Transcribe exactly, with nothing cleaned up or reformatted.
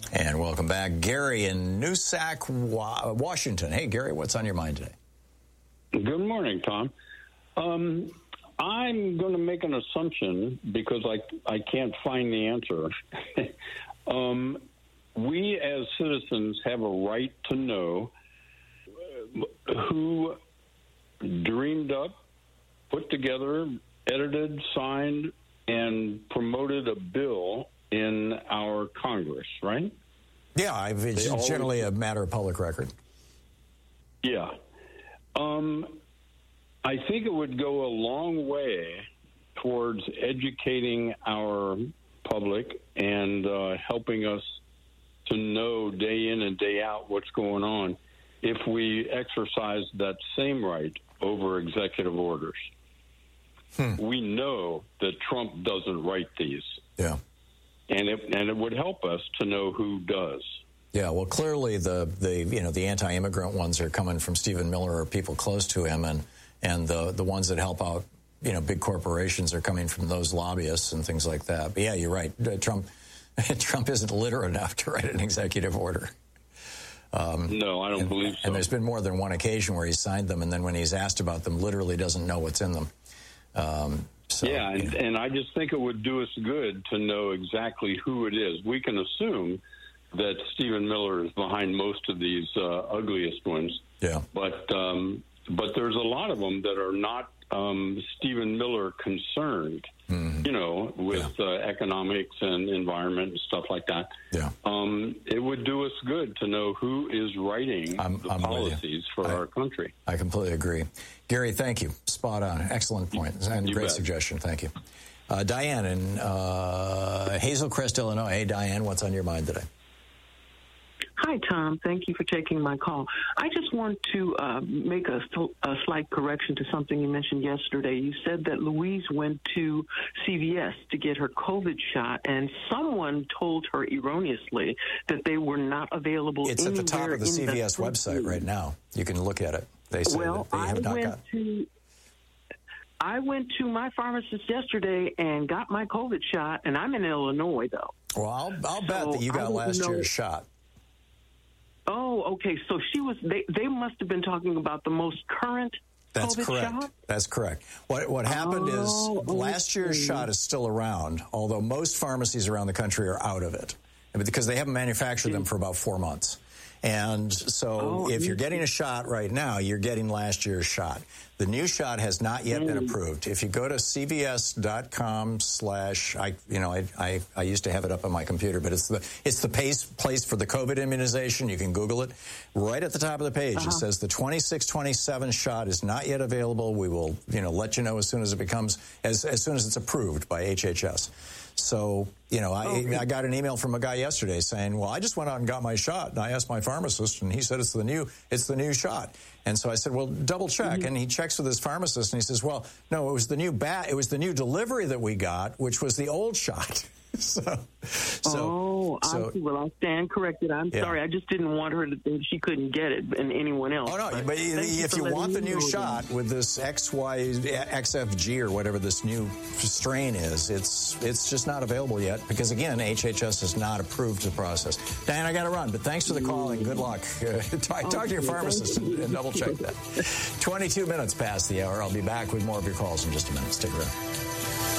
And welcome back, Gary in Nooksack, Washington. Hey, Gary, what's on your mind today? Good morning, Tom. Um, I'm going to make an assumption because I, I can't find the answer. um, we as citizens have a right to know who dreamed up, put together, edited, signed, and promoted a bill in our Congress, right? Yeah, I've, it's always, generally a matter of public record. Yeah. Um, I think it would go a long way towards educating our public and uh, helping us to know day in and day out what's going on if we exercise that same right over executive orders. Hmm. We know that Trump doesn't write these. Yeah. And it, and it would help us to know who does. Yeah, well, clearly the, the you know the anti-immigrant ones are coming from Stephen Miller or people close to him, and and the the ones that help out you know big corporations are coming from those lobbyists and things like that. But yeah, you're right. Trump Trump isn't literate enough to write an executive order. Um, no, I don't and, believe so. And there's been more than one occasion where he signed them, and then when he's asked about them, literally doesn't know what's in them. Um, so, yeah, and, you know. and I just think it would do us good to know exactly who it is. We can assume that Stephen Miller is behind most of these uh, ugliest ones. Yeah. But um, but there's a lot of them that are not um, Stephen Miller concerned, mm-hmm. you know, with yeah. uh, economics and environment and stuff like that. Yeah. Um, it would do us good to know who is writing I'm, the I'm policies for I, our country. I completely agree. Gary, thank you. Spot on. Excellent point. And you great bet. suggestion. Thank you. Uh, Diane in uh, Hazel Crest, Illinois. Hey, Diane, what's on your mind today? Hi, Tom. Thank you for taking my call. I just want to uh, make a, a slight correction to something you mentioned yesterday. You said that Louise went to C V S to get her COVID shot, and someone told her erroneously that they were not available It's anywhere at the top of the C V S the website right now. You can look at it. They say well, that they have I not went got... to I went to my pharmacist yesterday and got my COVID shot, and I'm in Illinois, though. Well, I'll, I'll bet so that you got last know. year's shot. Oh, okay. So she was. They, they must have been talking about the most current That's COVID correct. shot? That's correct. What what happened oh, is last year's okay. shot is still around, although most pharmacies around the country are out of it because they haven't manufactured them for about four months. And so oh, if you're getting a shot right now, you're getting last year's shot. The new shot has not yet mm. been approved. If you go to C V S dot com slash, I, you know, I, I, I used to have it up on my computer, but it's the it's the place, place for the COVID immunization. You can Google it. Right at the top of the page, uh-huh. it says the twenty-six twenty-seven shot is not yet available. We will, you know, let you know as soon as it becomes, as, as soon as it's approved by H H S. So, you know, I, okay. I got an email from a guy yesterday saying, well, I just went out and got my shot. And I asked my pharmacist, and he said it's the new it's the new shot. And so I said, well, double check. Mm-hmm. And he checks with his pharmacist, and he says, well, no, it was the new bat. It was the new delivery that we got, which was the old shot. so, so, oh, so, I, well, I'll stand corrected. I'm yeah. sorry. I just didn't want her to think she couldn't get it and anyone else. Oh, no, but, but if you, you want the new shot that. with this X Y X F G or whatever this new strain is, it's it's just not available yet because, again, H H S has not approved the process. Diane, I got to run, but thanks for the call and good luck. Uh, talk, okay, talk to your pharmacist and, and double check that. twenty-two minutes past the hour. I'll be back with more of your calls in just a minute. Stick around.